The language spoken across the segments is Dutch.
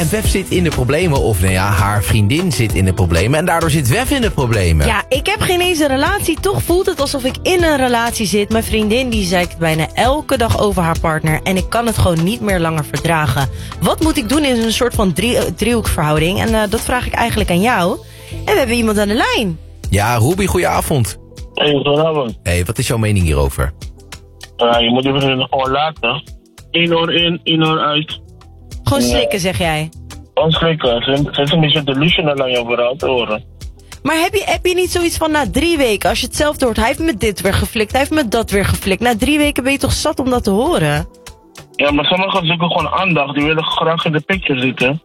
En Wef zit in de problemen, of nou ja, haar vriendin zit in de problemen. En daardoor zit Wef in de problemen. Ja, ik heb geen eens een relatie. Toch voelt het alsof ik in een relatie zit. Mijn vriendin die zeikt bijna elke dag over haar partner. En ik kan het gewoon niet meer langer verdragen. Wat moet ik doen in een soort van driehoekverhouding? En dat vraag ik eigenlijk aan jou. En we hebben iemand aan de lijn. Ja, Ruby, goedenavond. Hey, goedenavond. Hey, wat is jouw mening hierover? Je moet die vrienden gewoon laten. 1 oor in, 1 oor uit. Gewoon slikken, zeg jij. Gewoon slikken. Ze is een beetje delusional aan jouw verhaal te horen. Maar heb je niet zoiets van na 3 weken, als je hetzelfde hoort, hij heeft me dit weer geflikt, hij heeft me dat weer geflikt. Na 3 weken ben je toch zat om dat te horen? Ja, maar sommigen zoeken gewoon aandacht. Die willen graag in de picture zitten.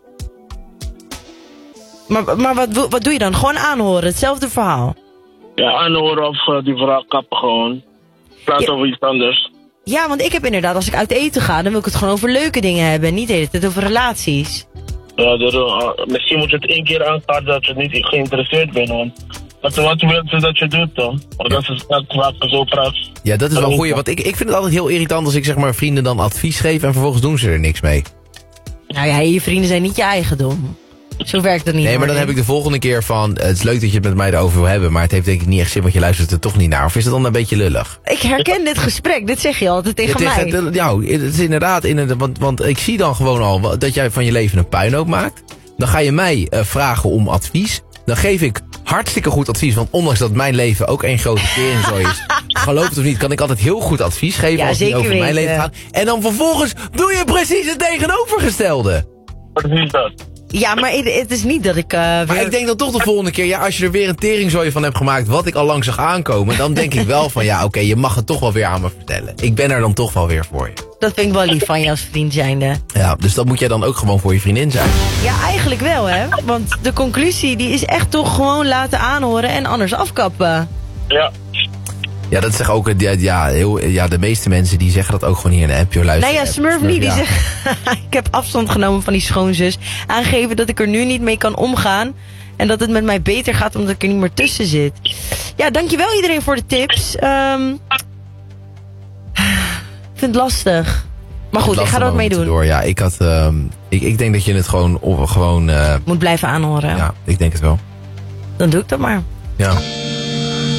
Maar wat doe je dan? Gewoon aanhoren, hetzelfde verhaal. Ja, aanhoren of die verhaal kappen gewoon. Praten over iets anders. Ja, want ik heb inderdaad, als ik uit eten ga, dan wil ik het gewoon over leuke dingen hebben. En niet de hele tijd over relaties. Ja, misschien moet je het 1 keer aankaarten dat je niet geïnteresseerd bent. Want wat wil ze dat je doet dan? Want dat is vaak zo praat. Ja, dat is wel goed. Want ik vind het altijd heel irritant als ik zeg maar vrienden dan advies geef en vervolgens doen ze er niks mee. Nou ja, je vrienden zijn niet je eigendom. Zo werkt het niet. Nee, maar dan heb ik de volgende keer van, het is leuk dat je het met mij erover wil hebben, maar het heeft denk ik niet echt zin, want je luistert er toch niet naar. Of is het dan een beetje lullig? Ik herken dit gesprek, dit zeg je altijd tegen mij. Nou, het is inderdaad, want ik zie dan gewoon al dat jij van je leven een puinhoop maakt. Dan ga je mij vragen om advies. Dan geef ik hartstikke goed advies, want ondanks dat mijn leven ook één grote teringzooi is, geloof het of niet, kan ik altijd heel goed advies geven ja, als het niet over mijn leven gaat. En dan vervolgens doe je precies het tegenovergestelde. Precies dat. Ja, maar het is niet dat ik... Maar ik denk dan toch de volgende keer, ja, als je er weer een teringzooi van hebt gemaakt, wat ik al lang zag aankomen, dan denk ik wel van, ja, oké, je mag het toch wel weer aan me vertellen. Ik ben er dan toch wel weer voor je. Dat vind ik wel lief van je als vriend zijnde. Ja, dus dat moet jij dan ook gewoon voor je vriendin zijn. Ja, eigenlijk wel, hè. Want de conclusie, die is echt toch gewoon laten aanhoren en anders afkappen. Ja. Ja, dat zeggen ook, de meeste mensen die zeggen dat ook gewoon hier in de appje luisteren. Nee, ja, Smurf niet, die zegt, ik heb afstand genomen van die schoonzus. Aangeven dat ik er nu niet mee kan omgaan. En dat het met mij beter gaat omdat ik er niet meer tussen zit. Ja, dankjewel iedereen voor de tips. Ik vind het lastig. Maar goed, ik ga er wat mee doen. Door. Ja, ik denk dat je het gewoon moet blijven aanhoren. Ja, ik denk het wel. Dan doe ik dat maar. Ja.